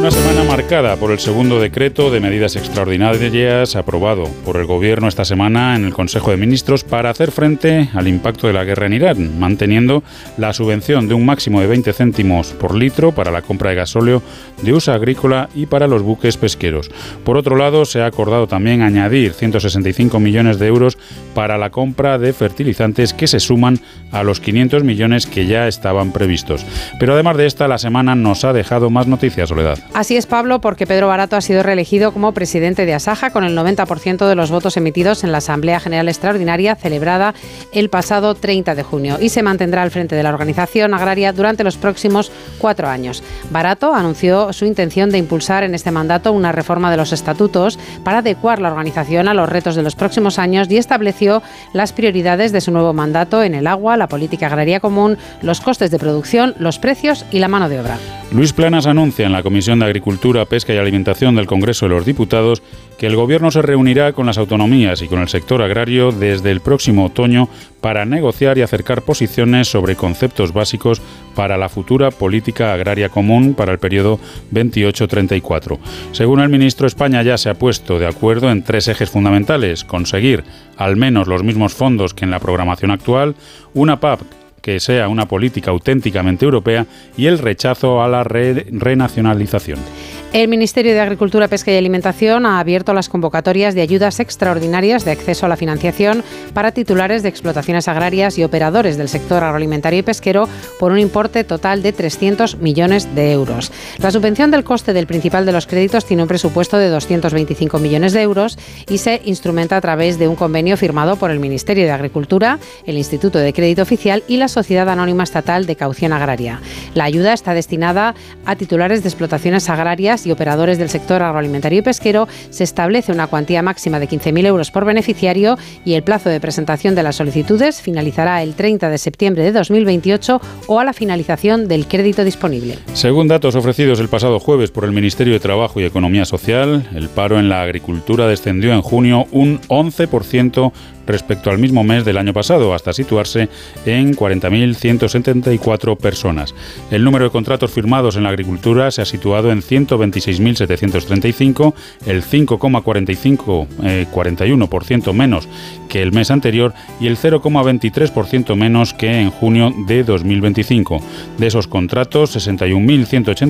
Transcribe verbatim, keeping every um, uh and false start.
Una semana marcada por el segundo decreto de medidas extraordinarias aprobado por el Gobierno esta semana en el Consejo de Ministros para hacer frente al impacto de la guerra en Irán, manteniendo la subvención de un máximo de veinte céntimos por litro para la compra de gasóleo de uso agrícola y para los buques pesqueros. Por otro lado, se ha acordado también añadir ciento sesenta y cinco millones de euros para la compra de fertilizantes que se suman a los quinientos millones que ya estaban previstos. Pero además de esta, la semana nos ha dejado más noticias, Soledad. Así es, Pablo, porque Pedro Barato ha sido reelegido como presidente de Asaja con el noventa por ciento de los votos emitidos en la Asamblea General Extraordinaria celebrada el pasado treinta de junio y se mantendrá al frente de la organización agraria durante los próximos cuatro años. Barato anunció su intención de impulsar en este mandato una reforma de los estatutos para adecuar la organización a los retos de los próximos años y estableció las prioridades de su nuevo mandato en el agua, la política agraria común, los costes de producción, los precios y la mano de obra. Luis Planas anuncia en la Comisión de Agricultura, Pesca y Alimentación del Congreso de los Diputados que el Gobierno se reunirá con las autonomías y con el sector agrario desde el próximo otoño para negociar y acercar posiciones sobre conceptos básicos para la futura política agraria común para el periodo veintiocho treinta y cuatro. Según el ministro, España ya se ha puesto de acuerdo en tres ejes fundamentales: conseguir al menos los mismos fondos que en la programación actual, una P A C que sea una política auténticamente europea y el rechazo a la re- renacionalización. El Ministerio de Agricultura, Pesca y Alimentación ha abierto las convocatorias de ayudas extraordinarias de acceso a la financiación para titulares de explotaciones agrarias y operadores del sector agroalimentario y pesquero por un importe total de trescientos millones de euros. La subvención del coste del principal de los créditos tiene un presupuesto de doscientos veinticinco millones de euros y se instrumenta a través de un convenio firmado por el Ministerio de Agricultura, el Instituto de Crédito Oficial y la Sociedad Anónima Estatal de Caución Agraria. La ayuda está destinada a titulares de explotaciones agrarias y operadores del sector agroalimentario y pesquero. Se establece una cuantía máxima de quince mil euros por beneficiario y el plazo de presentación de las solicitudes finalizará el treinta de septiembre de dos mil veintiocho o a la finalización del crédito disponible. Según datos ofrecidos el pasado jueves por el Ministerio de Trabajo y Economía Social, el paro en la agricultura descendió en junio un once por ciento respecto al mismo mes del año pasado, hasta situarse en cuarenta mil ciento setenta y cuatro personas. El número de contratos firmados en la agricultura se ha situado en ciento veintiséis mil setecientos treinta y cinco, el cinco coma cuarenta y cinco, eh, cuarenta y uno por ciento menos que el mes anterior y el cero coma veintitrés por ciento menos que en junio de dos mil veinticinco. De esos contratos, sesenta y un mil ciento ochenta